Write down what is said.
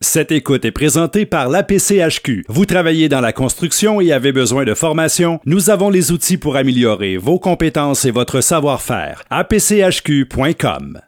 Cette écoute est présentée par l'APCHQ. Vous travaillez dans la construction et avez besoin de formation? Nous avons les outils pour améliorer vos compétences et votre savoir-faire. apchq.com.